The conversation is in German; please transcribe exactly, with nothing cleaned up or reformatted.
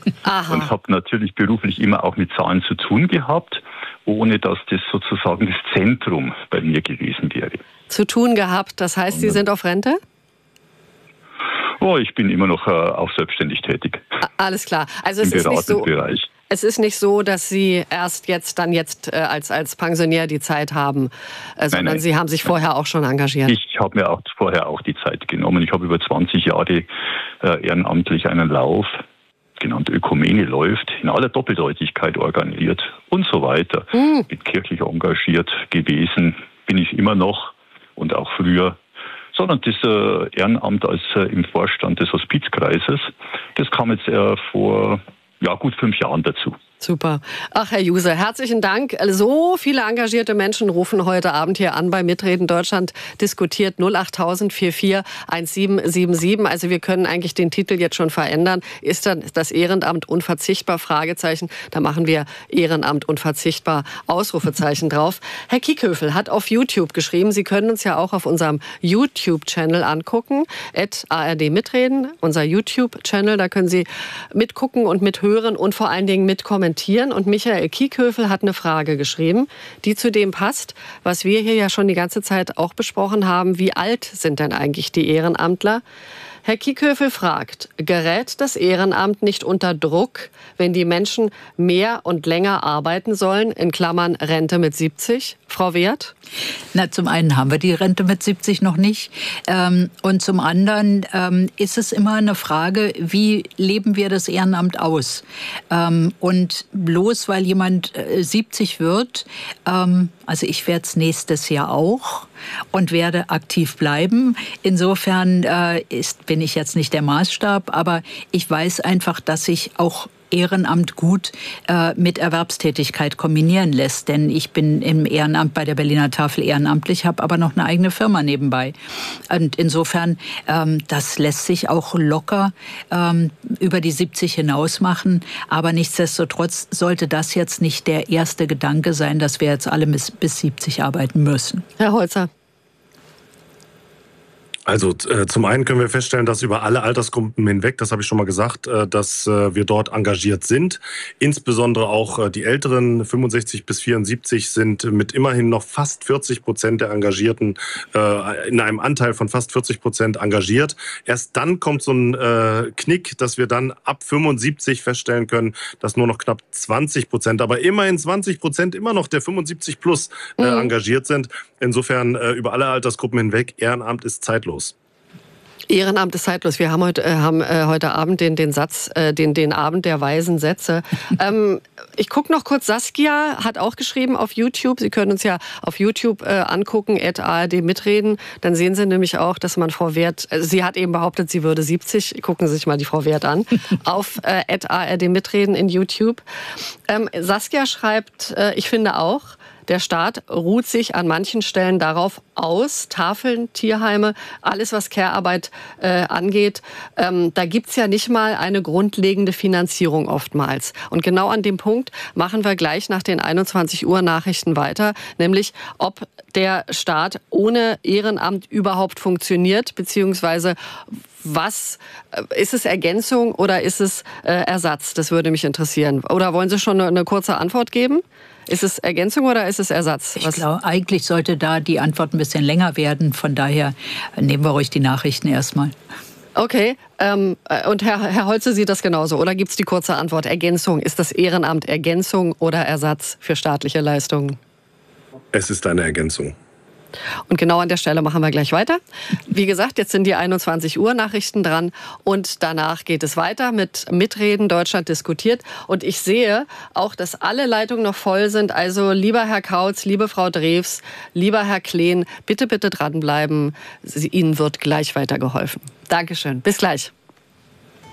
Aha. Und habe natürlich beruflich immer auch mit Zahlen zu tun gehabt, ohne dass das sozusagen das Zentrum bei mir gewesen wäre. Zu tun gehabt, das heißt, Sie sind auf Rente? Oh, ich bin immer noch äh, auch selbstständig tätig. Alles klar. Also es Im ist nicht so, Beratungsbereich. es ist nicht so, dass Sie erst jetzt dann jetzt äh, als, als Pensionär die Zeit haben, äh, sondern nein, nein. Sie haben sich vorher auch schon engagiert. Ich habe mir auch vorher auch die Zeit genommen. Ich habe über zwanzig Jahre äh, ehrenamtlich einen Lauf, genannt Ökumene läuft, in aller Doppeldeutigkeit organisiert und so weiter. Mhm. Bin kirchlich engagiert gewesen, bin ich immer noch und auch früher. Sondern das äh, Ehrenamt als äh, im Vorstand des Hospizkreises, das kam jetzt äh, vor ja, gut fünf Jahren dazu. Super. Ach, Herr Juse, herzlichen Dank. So viele engagierte Menschen rufen heute Abend hier an bei Mitreden Deutschland diskutiert null acht tausend vierundvierzig siebzehn siebenundsiebzig. Also wir können eigentlich den Titel jetzt schon verändern. Ist dann das Ehrenamt unverzichtbar? Fragezeichen. Da machen wir Ehrenamt unverzichtbar Ausrufezeichen drauf. Herr Kiekhöfel hat auf YouTube geschrieben, Sie können uns ja auch auf unserem YouTube-Channel angucken. at A R D Mitreden, unser YouTube-Channel. Da können Sie mitgucken und mithören und vor allen Dingen mitkommentieren. Und Michael Kiekhöfel hat eine Frage geschrieben, die zu dem passt, was wir hier ja schon die ganze Zeit auch besprochen haben. Wie alt sind denn eigentlich die Ehrenamtler? Herr Kiekhöfel fragt, gerät das Ehrenamt nicht unter Druck, wenn die Menschen mehr und länger arbeiten sollen, in Klammern Rente mit siebzig? Frau Wert? Na, zum einen haben wir die Rente mit siebzig noch nicht. Ähm, und zum anderen ähm, ist es immer eine Frage, wie leben wir das Ehrenamt aus? Ähm, und bloß weil jemand äh, siebzig wird, ähm, also ich werde es nächstes Jahr auch und werde aktiv bleiben. Insofern äh, ist, bin ich jetzt nicht der Maßstab, aber ich weiß einfach, dass ich auch Ehrenamt gut äh, mit Erwerbstätigkeit kombinieren lässt. Denn ich bin im Ehrenamt bei der Berliner Tafel ehrenamtlich, habe aber noch eine eigene Firma nebenbei. Und insofern, ähm, das lässt sich auch locker ähm, über die siebzig hinaus machen. Aber nichtsdestotrotz sollte das jetzt nicht der erste Gedanke sein, dass wir jetzt alle bis, bis siebzig arbeiten müssen. Herr Holzer. Also äh, zum einen können wir feststellen, dass über alle Altersgruppen hinweg, das habe ich schon mal gesagt, äh, dass äh, wir dort engagiert sind. Insbesondere auch äh, die Älteren, fünfundsechzig bis vierundsiebzig, sind mit immerhin noch fast vierzig Prozent der Engagierten äh, in einem Anteil von fast vierzig Prozent engagiert. Erst dann kommt so ein äh, Knick, dass wir dann ab fünfundsiebzig feststellen können, dass nur noch knapp zwanzig Prozent, aber immerhin zwanzig Prozent immer noch der fünfundsiebzig plus äh, mhm. engagiert sind. Insofern äh, über alle Altersgruppen hinweg, Ehrenamt ist zeitlos. Ehrenamt ist zeitlos. Wir haben heute, äh, haben, äh, heute Abend den, den Satz, äh, den, den Abend der weisen Sätze. ähm, ich gucke noch kurz, Saskia hat auch geschrieben auf YouTube. Sie können uns ja auf YouTube äh, angucken, at A R D Mitreden. Dann sehen Sie nämlich auch, dass man Frau Wert, also sie hat eben behauptet, sie würde siebzig. Gucken Sie sich mal die Frau Wert an. auf äh, at A R D Mitreden in YouTube. Ähm, Saskia schreibt, äh, ich finde auch, der Staat ruht sich an manchen Stellen darauf aus, Tafeln, Tierheime, alles was Care-Arbeit äh, angeht. Ähm, da gibt's ja nicht mal eine grundlegende Finanzierung oftmals. Und genau an dem Punkt machen wir gleich nach den einundzwanzig Uhr Nachrichten weiter, nämlich ob der Staat ohne Ehrenamt überhaupt funktioniert, beziehungsweise was, ist es Ergänzung oder ist es äh, Ersatz? Das würde mich interessieren. Oder wollen Sie schon eine, eine kurze Antwort geben? Ist es Ergänzung oder ist es Ersatz? Ich glaube, eigentlich sollte da die Antwort ein bisschen länger werden. Von daher nehmen wir ruhig die Nachrichten erstmal. Okay. Ähm, und Herr, Herr Holze sieht das genauso. Oder gibt es die kurze Antwort? Ergänzung. Ist das Ehrenamt Ergänzung oder Ersatz für staatliche Leistungen? Es ist eine Ergänzung. Und genau an der Stelle machen wir gleich weiter. Wie gesagt, jetzt sind die einundzwanzig Uhr Nachrichten dran und danach geht es weiter mit Mitreden Deutschland diskutiert. Und ich sehe auch, dass alle Leitungen noch voll sind. Also lieber Herr Kautz, liebe Frau Drews, lieber Herr Kleen, bitte, bitte dranbleiben. Ihnen wird gleich weitergeholfen. Dankeschön. Bis gleich.